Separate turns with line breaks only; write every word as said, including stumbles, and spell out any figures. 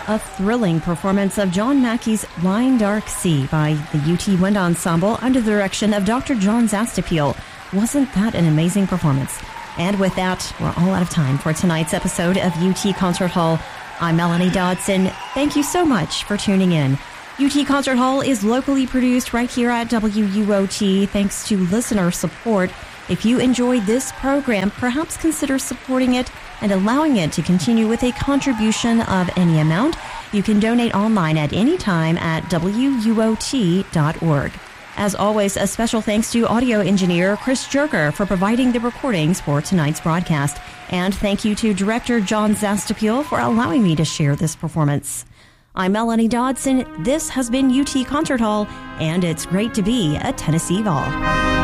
a thrilling performance of John Mackey's Blind Dark Sea by the U T Wind Ensemble under the direction of Doctor John Zastipiel. Wasn't that an amazing performance? And with that, we're all out of time for tonight's episode of U T Concert Hall. I'm Melanie Dodson. Thank you so much for tuning in. U T Concert Hall is locally produced right here at W U O T thanks to listener support. If you enjoyed this program, perhaps consider supporting it and allowing it to continue with a contribution of any amount. You can donate online at any time at W U O T dot org. As always, a special thanks to audio engineer Chris Jerker for providing the recordings for tonight's broadcast. And thank you to director John Zastipiel for allowing me to share this performance. I'm Melanie Dodson. This has been U T Concert Hall, and it's great to be a Tennessee Vol.